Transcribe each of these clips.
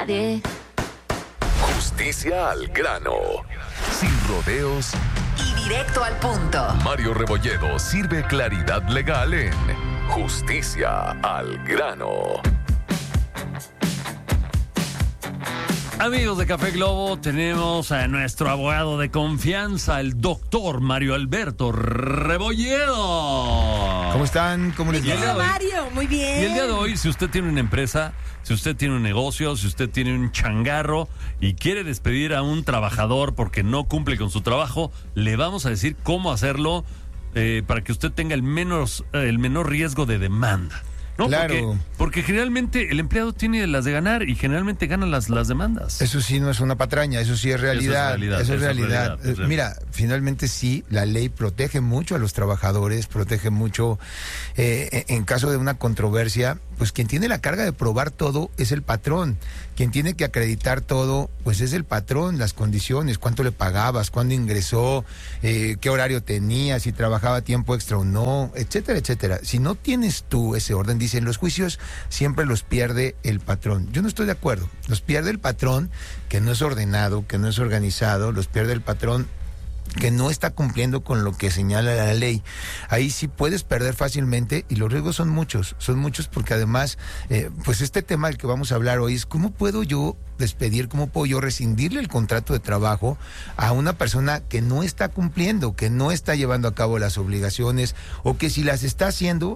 Justicia al grano, sin rodeos y directo al punto. Mario Rebolledo sirve claridad legal en Justicia al grano. Amigos de Café Globo, tenemos a nuestro abogado de confianza, el doctor Mario Alberto Rebolledo. ¿Cómo están? ¿Cómo les va? Mario, muy bien. Y el día de hoy, si usted tiene una empresa, si usted tiene un negocio, si usted tiene un changarro y quiere despedir a un trabajador porque no cumple con su trabajo, le vamos a decir cómo hacerlo para que usted tenga el menor riesgo de demanda. No, claro. Porque generalmente el empleado tiene las de ganar y generalmente gana las demandas. Eso sí no es una patraña, eso sí es realidad. Eso es realidad. Mira, finalmente sí, la ley protege mucho a los trabajadores, protege mucho en caso de una controversia, pues quien tiene la carga de probar todo es el patrón. Quien tiene que acreditar todo, pues es el patrón, las condiciones, cuánto le pagabas, cuándo ingresó, qué horario tenía, si trabajaba tiempo extra o no, etcétera, etcétera. Si no tienes tú ese orden, dicen los juicios siempre los pierde el patrón. Yo no estoy de acuerdo. Los pierde el patrón que no es ordenado, que no es organizado, los pierde el patrón que no está cumpliendo con lo que señala la ley. Ahí sí puedes perder fácilmente y los riesgos son muchos porque además, pues este tema del que vamos a hablar hoy es cómo puedo yo despedir, cómo puedo yo rescindirle el contrato de trabajo a una persona que no está cumpliendo, que no está llevando a cabo las obligaciones o que si las está haciendo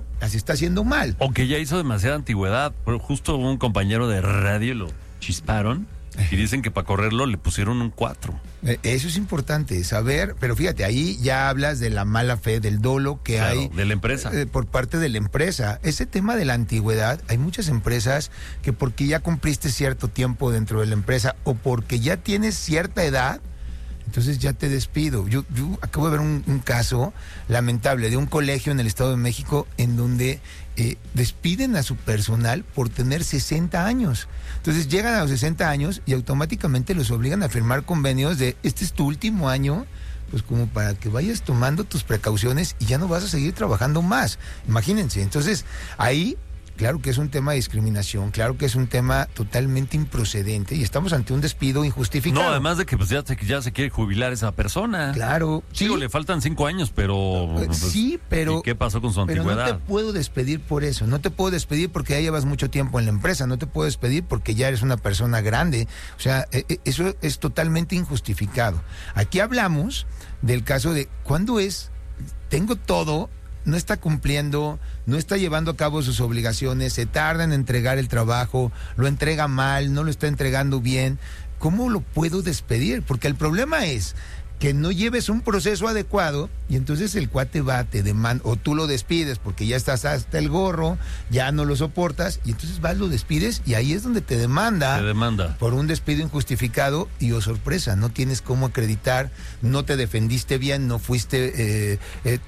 mal. O que ya hizo demasiada antigüedad. Justo un compañero de radio lo chisparon y dicen que para correrlo le pusieron un 4. Eso es importante saber, pero fíjate, ahí ya hablas de la mala fe, del dolo que hay de la empresa. Por parte de la empresa. Ese tema de la antigüedad, hay muchas empresas que porque ya cumpliste cierto tiempo dentro de la empresa o porque ya tienes cierta edad, entonces ya te despido. Yo acabo de ver un caso lamentable de un colegio en el Estado de México en donde despiden a su personal por tener 60 años. Entonces llegan a los 60 años y automáticamente los obligan a firmar convenios de este es tu último año, pues como para que vayas tomando tus precauciones y ya no vas a seguir trabajando más. Imagínense. Entonces ahí, claro que es un tema de discriminación, claro que es un tema totalmente improcedente y estamos ante un despido injustificado. No, además de que pues ya se quiere jubilar esa persona. Claro. Sí, le faltan 5 años, pero... Pues, sí, pero... ¿Y qué pasó con su antigüedad? Pero no te puedo despedir por eso, no te puedo despedir porque ya llevas mucho tiempo en la empresa, no te puedo despedir porque ya eres una persona grande. O sea, eso es totalmente injustificado. Aquí hablamos del caso de cuándo tengo todo, no está cumpliendo, no está llevando a cabo sus obligaciones, se tarda en entregar el trabajo, lo entrega mal, no lo está entregando bien. ¿Cómo lo puedo despedir? Porque el problema es que no lleves un proceso adecuado y entonces el cuate va, te demanda, o tú lo despides porque ya estás hasta el gorro, ya no lo soportas y entonces vas, lo despides y ahí es donde te demanda por un despido injustificado y oh sorpresa, no tienes cómo acreditar, no te defendiste bien, no fuiste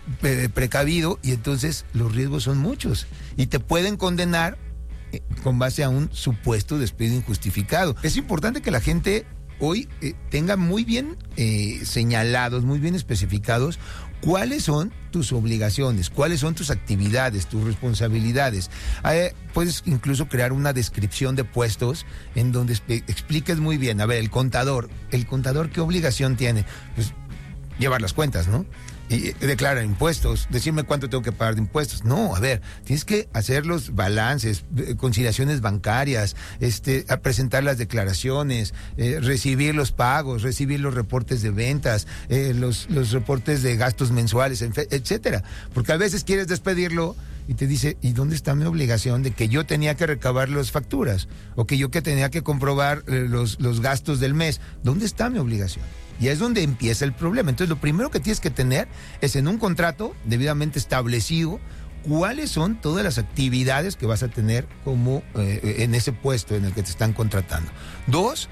precavido y entonces los riesgos son muchos y te pueden condenar con base a un supuesto despido injustificado. Es importante que la gente hoy tenga muy bien señalados, muy bien especificados cuáles son tus obligaciones, cuáles son tus actividades, tus responsabilidades. Puedes incluso crear una descripción de puestos en donde expliques muy bien, a ver, el contador, ¿qué obligación tiene? Pues llevar las cuentas, ¿no? Y declarar impuestos, decirme cuánto tengo que pagar de impuestos. No, a ver, tienes que hacer los balances, conciliaciones bancarias, a presentar las declaraciones, recibir los pagos, recibir los reportes de ventas, los reportes de gastos mensuales, etcétera. Porque a veces quieres despedirlo y te dice, ¿y dónde está mi obligación de que yo tenía que recabar las facturas? O que yo que tenía que comprobar los gastos del mes. ¿Dónde está mi obligación? Y es donde empieza el problema. Entonces, lo primero que tienes que tener es en un contrato debidamente establecido cuáles son todas las actividades que vas a tener como en ese puesto en el que te están contratando. 2,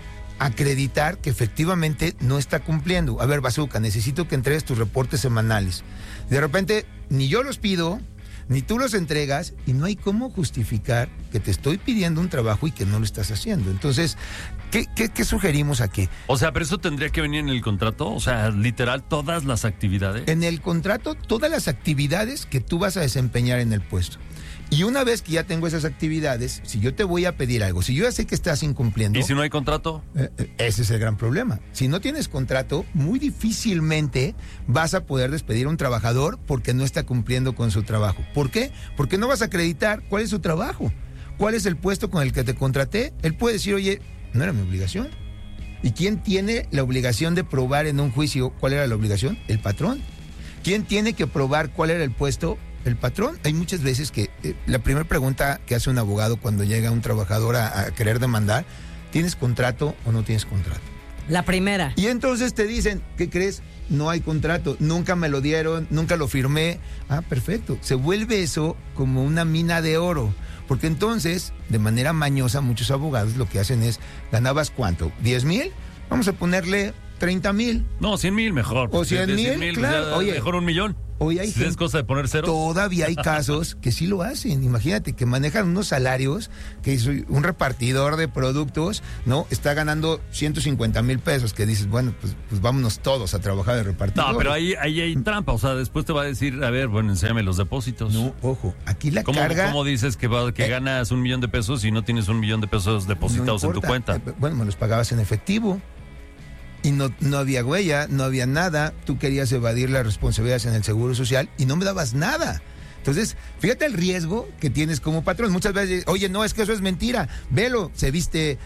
acreditar que efectivamente no está cumpliendo. A ver, Bazooka, necesito que entregues tus reportes semanales. De repente, ni yo los pido, ni tú los entregas y no hay cómo justificar que te estoy pidiendo un trabajo y que no lo estás haciendo. Entonces, ¿qué sugerimos aquí? O sea, pero eso tendría que venir en el contrato, o sea, literal, todas las actividades. En el contrato, todas las actividades que tú vas a desempeñar en el puesto. Y una vez que ya tengo esas actividades, si yo te voy a pedir algo, si yo ya sé que estás incumpliendo... ¿Y si no hay contrato? Ese es el gran problema. Si no tienes contrato, muy difícilmente vas a poder despedir a un trabajador porque no está cumpliendo con su trabajo. ¿Por qué? Porque no vas a acreditar cuál es su trabajo, cuál es el puesto con el que te contraté. Él puede decir, oye, no era mi obligación. ¿Y quién tiene la obligación de probar en un juicio cuál era la obligación? El patrón. ¿Quién tiene que probar cuál era el puesto? El patrón. Hay muchas veces que la primera pregunta que hace un abogado cuando llega un trabajador a querer demandar, ¿tienes contrato o no tienes contrato? La primera. Y entonces te dicen, ¿qué crees? No hay contrato, nunca me lo dieron, nunca lo firmé. Ah, perfecto. Se vuelve eso como una mina de oro. Porque entonces, de manera mañosa, muchos abogados lo que hacen es, ¿ganabas cuánto? ¿10,000? Vamos a ponerle 30,000. No, 100,000 mejor. O 100,000, claro. Ya, Oye, mejor 1,000,000. Hoy hay Si es cosa de poner cero. Todavía hay casos que sí lo hacen. Imagínate que manejan unos salarios que un repartidor de productos, ¿no? Está ganando 150,000 pesos, que dices, bueno, pues vámonos todos a trabajar de repartidor. No, pero ahí hay trampa. O sea, después te va a decir, a ver, bueno, enséñame los depósitos. No, ojo, aquí la carga... ¿Cómo dices que ganas 1,000,000 de pesos y no tienes 1,000,000 de pesos depositados en tu cuenta? Bueno, me los pagabas en efectivo. Y no había huella, no había nada. Tú querías evadir las responsabilidades en el Seguro Social y no me dabas nada. Entonces, fíjate el riesgo que tienes como patrón. Muchas veces, oye, no, es que eso es mentira. Velo, se viste,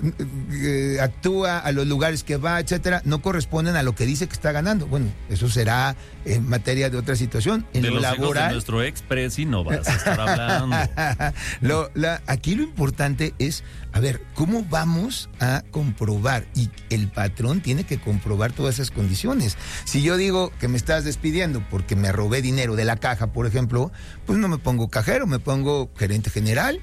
actúa a los lugares que va, etcétera. No corresponden a lo que dice que está ganando. Bueno, eso será en materia de otra situación. En de lo los laboral. Hijos de nuestro expresi no vas a estar hablando. Aquí lo importante es, a ver, ¿cómo vamos a comprobar? Y el patrón tiene que comprobar todas esas condiciones. Si yo digo que me estás despidiendo porque me robé dinero de la caja, por ejemplo, pues no me pongo cajero, me pongo gerente general.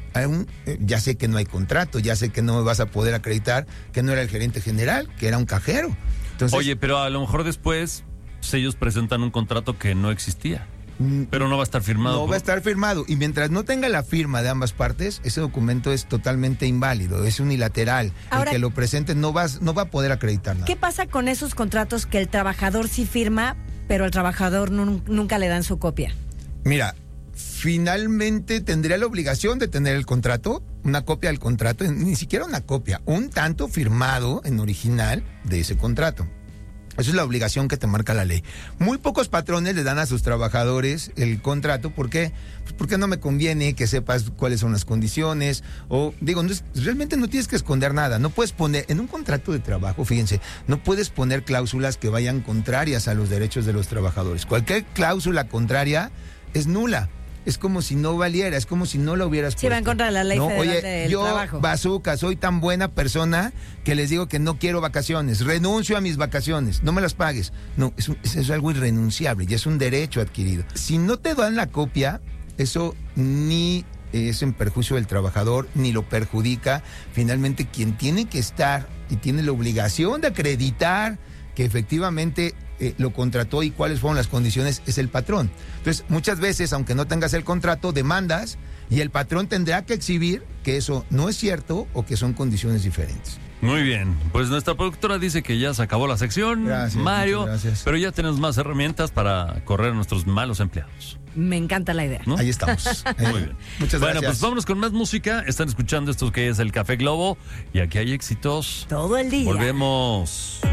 Ya sé que no hay contrato, ya sé que no me vas a poder acreditar que no era el gerente general, que era un cajero. Entonces, oye, pero a lo mejor después ellos presentan un contrato que no existía. Pero no va a estar firmado. No va a estar firmado. Y mientras no tenga la firma de ambas partes, ese documento es totalmente inválido, es unilateral. Ahora, el que lo presente no va a poder acreditar nada. ¿Qué pasa con esos contratos que el trabajador sí firma, pero el trabajador nunca le dan su copia? Mira, finalmente tendría la obligación de tener el contrato, una copia del contrato, ni siquiera una copia, un tanto firmado en original de ese contrato. Esa es la obligación que te marca la ley. Muy pocos patrones le dan a sus trabajadores el contrato. ¿Por qué? Pues porque no me conviene que sepas cuáles son las condiciones. O digo, realmente no tienes que esconder nada. No puedes poner, en un contrato de trabajo, fíjense, no puedes poner cláusulas que vayan contrarias a los derechos de los trabajadores. Cualquier cláusula contraria es nula. Es como si no valiera, es como si no la hubieras puesto. Sí, va en contra de la ley federal del trabajo. Yo, Bazooka, soy tan buena persona que les digo que no quiero vacaciones, renuncio a mis vacaciones, no me las pagues. No, es algo irrenunciable y es un derecho adquirido. Si no te dan la copia, eso ni es en perjuicio del trabajador, ni lo perjudica. Finalmente, quien tiene que estar y tiene la obligación de acreditar que efectivamente lo contrató y cuáles fueron las condiciones es el patrón. Entonces, muchas veces, aunque no tengas el contrato, demandas y el patrón tendrá que exhibir que eso no es cierto o que son condiciones diferentes. Muy bien, pues nuestra productora dice que ya se acabó la sección, gracias, Mario, gracias. Pero ya tenemos más herramientas para correr a nuestros malos empleados. Me encanta la idea. ¿No? Ahí estamos. Muy bien. Muchas gracias. Bueno, pues vámonos con más música. Están escuchando esto que es el Café Globo y aquí hay éxitos todo el día. Volvemos.